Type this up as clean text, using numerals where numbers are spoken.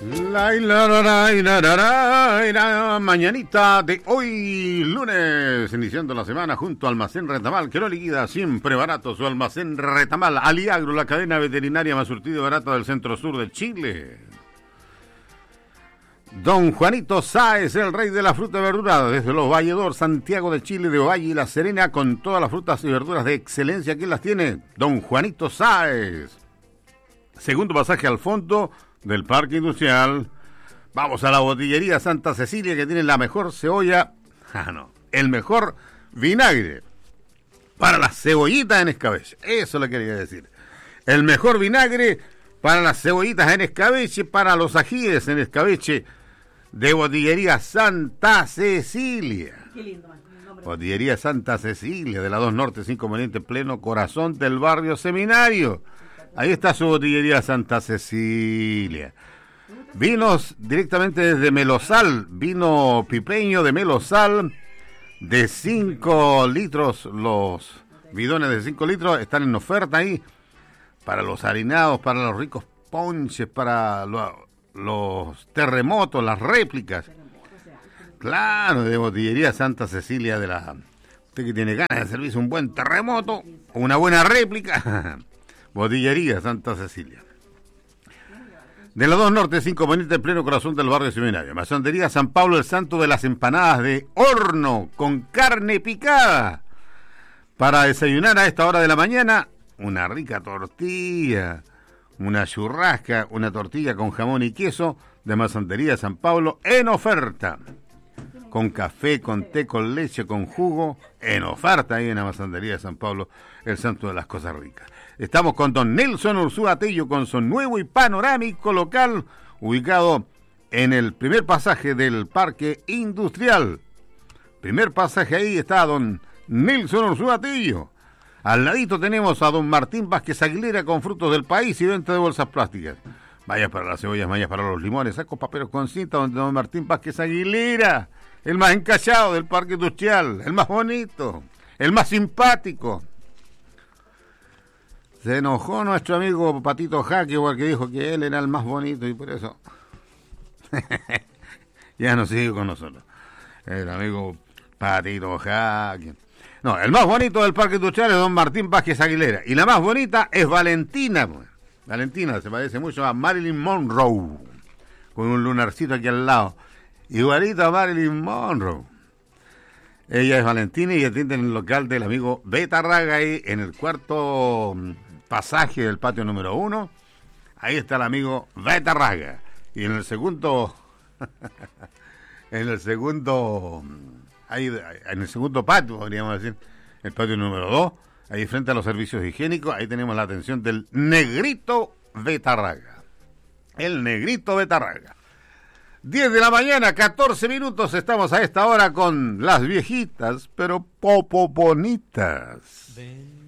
Mañanita de hoy, lunes, iniciando la semana junto a Almacén Retamal, que no liquida, siempre barato su Almacén Retamal. Aliagro, la cadena veterinaria más surtida y barata del centro sur de Chile. Don Juanito Sáez, el rey de la fruta y verdura, desde Los Valledor, Santiago de Chile, de Ovalle y La Serena, con todas las frutas y verduras de excelencia. ¿Quién las tiene? Don Juanito Sáez. Segundo pasaje al fondo del Parque Industrial. Vamos a la botillería Santa Cecilia, que tiene la mejor cebolla, el mejor vinagre para las cebollitas en escabeche. Eso le quería decir. El mejor vinagre para las cebollitas en escabeche, para los ajíes en escabeche, de botillería Santa Cecilia. Qué lindo, Botillería Santa Cecilia, de la 2 Norte, 5 Poniente, pleno corazón del barrio Seminario. Ahí está su botillería Santa Cecilia. Vinos directamente desde Melosal, vino pipeño de Melosal, de 5 litros, los bidones de 5 litros están en oferta ahí, para los harinados, para los ricos ponches, para los terremotos, las réplicas. Claro, de botillería Santa Cecilia, de la... Usted que tiene ganas de servirse un buen terremoto, o una buena réplica, botillería Santa Cecilia. De la 2 Norte, 5 Poniente, en pleno corazón del barrio Seminario. Masonería San Pablo, el santo de las empanadas de horno con carne picada. Para desayunar a esta hora de la mañana, una rica tortilla, una churrasca, una tortilla con jamón y queso de Masonería San Pablo en oferta. Con café, con té, con leche, con jugo, en oferta ahí en la Masonería San Pablo, el santo de las cosas ricas. Estamos con don Nelson Ursúa Tello, con su nuevo y panorámico local, ubicado en el primer pasaje del Parque Industrial. Primer pasaje, ahí está don Nelson Ursúa Tello. Al ladito tenemos a don Martín Vázquez Aguilera, con frutos del país y venta de bolsas plásticas. Vaya para las cebollas, vaya para los limones, sacos paperos con cinta, donde don Martín Vázquez Aguilera, el más encachado del Parque Industrial, el más bonito, el más simpático. Se enojó nuestro amigo Patito Jaque, porque dijo que él era el más bonito y por eso ya no sigue con nosotros. El amigo Patito Jaque. No, el más bonito del Parque Industrial es don Martín Vázquez Aguilera. Y la más bonita es Valentina. Valentina se parece mucho a Marilyn Monroe, con un lunarcito aquí al lado. Igualito a Marilyn Monroe. Ella es Valentina y atiende en el local del amigo Betarraga, ahí en el cuarto pasaje del patio número 1. Ahí está el amigo Betarraga. Y en el segundo en el segundo patio, podríamos decir, el patio número 2, ahí frente a los servicios higiénicos, ahí tenemos la atención del Negrito Betarraga. El Negrito Betarraga. 10 de la mañana, 14 minutos, estamos a esta hora con las viejitas, pero popoponitas.